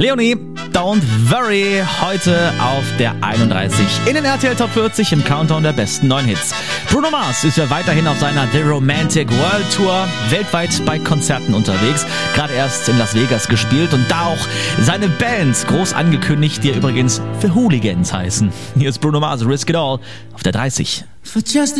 Leonie, Don't Worry, heute auf der 31 in den RTL Top 40 im Countdown der besten neuen Hits. Bruno Mars ist ja weiterhin auf seiner The Romantic World Tour weltweit bei Konzerten unterwegs. Gerade erst in Las Vegas gespielt und da auch seine Bands groß angekündigt, die ja übrigens The Hooligans heißen. Hier ist Bruno Mars, Risk It All auf der 30. For just